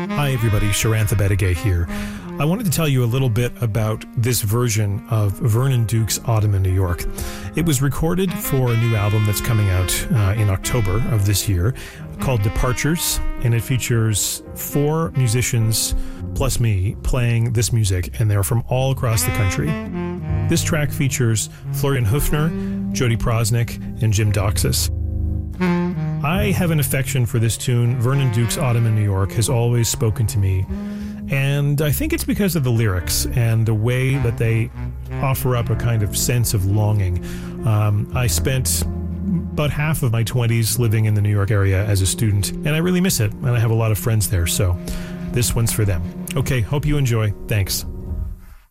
Hi everybody, Sharantha Bedigay here. I wanted to tell you a little bit about this version of Vernon Duke's Autumn in New York. It was recorded for a new album that's coming out in October of this year called Departures, and it features 4 musicians plus me playing this music, and they're from all across the country. This track features Florian Höfner, Jody Prosnick, and Jim Doxas. I have an affection for this tune. Vernon Duke's Autumn in New York has always spoken to me, and I think it's because of the lyrics and the way that they offer up a kind of sense of longing. I spent about half of my 20s living in the New York area as a student, and I really miss it, and I have a lot of friends there, so this one's for them. Okay, hope you enjoy. Thanks.